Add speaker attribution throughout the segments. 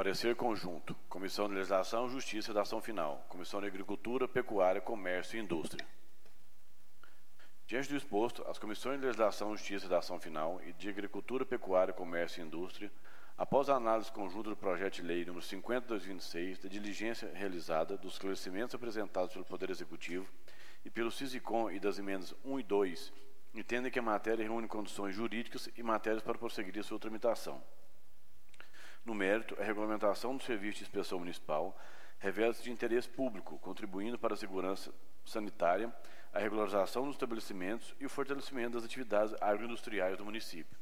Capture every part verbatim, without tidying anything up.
Speaker 1: Parecer conjunto. Comissão de Legislação, Justiça e Dação Final. Comissão de Agricultura, Pecuária, Comércio e Indústria. Diante do exposto, as Comissões de Legislação, Justiça e Dação Final e de Agricultura, Pecuária, Comércio e Indústria, após a análise conjunta do projeto de lei número cinquenta barra dois mil e vinte e seis, da diligência realizada, dos esclarecimentos apresentados pelo Poder Executivo e pelo SISICOM e das emendas um e dois, entendem que a matéria reúne condições jurídicas e matérias para prosseguir a sua tramitação. No mérito, a regulamentação do serviço de inspeção municipal revela-se de interesse público, contribuindo para a segurança sanitária, a regularização dos estabelecimentos e o fortalecimento das atividades agroindustriais do município.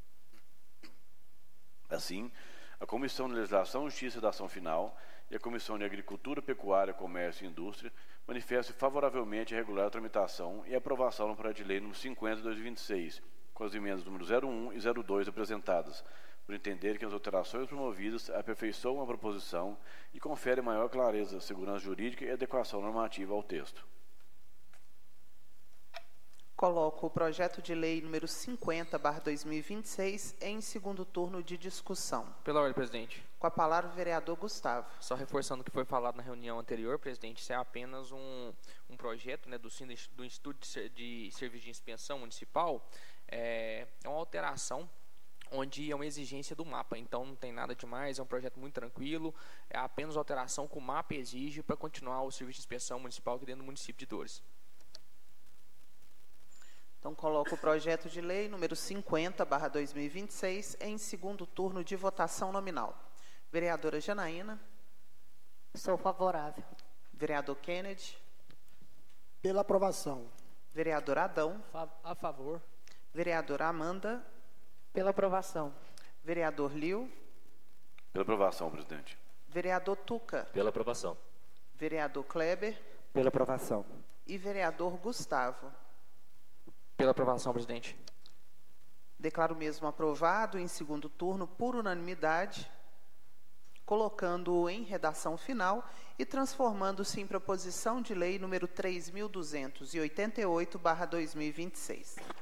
Speaker 1: Assim, a Comissão de Legislação, Justiça e Dação Final e a Comissão de Agricultura, Pecuária, Comércio e Indústria manifestam favoravelmente a regular tramitação e aprovação no projeto de lei número cinquenta barra dois mil e vinte e seis, com as emendas número zero um e zero dois apresentadas, por entender que as alterações promovidas aperfeiçoam a proposição e conferem maior clareza, segurança jurídica e adequação normativa ao texto.
Speaker 2: Coloco o projeto de lei número cinquenta barra dois mil e vinte e seis em segundo turno de discussão.
Speaker 3: Pela ordem, presidente.
Speaker 2: Com a palavra o vereador Gustavo.
Speaker 3: Só reforçando o que foi falado na reunião anterior, presidente, isso é apenas um, um projeto, né, do, do Instituto de Serviço de Inspeção Municipal, é, é uma alteração onde é uma exigência do mapa, então não tem nada demais, é um projeto muito tranquilo, é apenas alteração que o mapa exige para continuar o serviço de inspeção municipal aqui dentro do município de Dores.
Speaker 2: Então, coloco o projeto de lei número cinquenta barra dois mil e vinte e seis em segundo turno de votação nominal. Vereadora Janaína.
Speaker 4: Sou favorável.
Speaker 2: Vereador Kennedy.
Speaker 5: Pela aprovação.
Speaker 2: Vereador Adão.
Speaker 5: A favor.
Speaker 2: Vereadora Amanda.
Speaker 4: Pela aprovação.
Speaker 2: Vereador Liu.
Speaker 1: Pela aprovação, presidente.
Speaker 2: Vereador Tuca.
Speaker 6: Pela aprovação.
Speaker 2: Vereador Kleber.
Speaker 5: Pela aprovação.
Speaker 2: E vereador Gustavo.
Speaker 3: Pela aprovação, presidente.
Speaker 2: Declaro o mesmo aprovado em segundo turno por unanimidade, colocando-o em redação final e transformando-se em proposição de lei número três mil duzentos e oitenta e oito barra dois mil e vinte e seis.